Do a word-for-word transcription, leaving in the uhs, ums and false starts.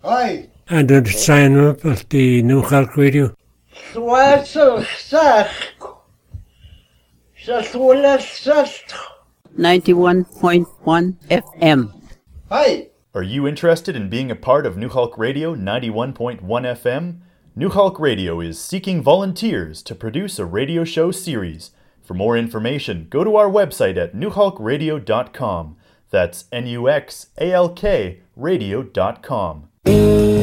Hi. And the sign up at the New Hulk Radio. ninety-one point one F M. Hi. Are you interested in being a part of New Hulk Radio ninety-one point one F M? New Hulk Radio is seeking volunteers to produce a radio show series. For more information, go to our website at new hulk radio dot com. That's N U X A L K radio dot com.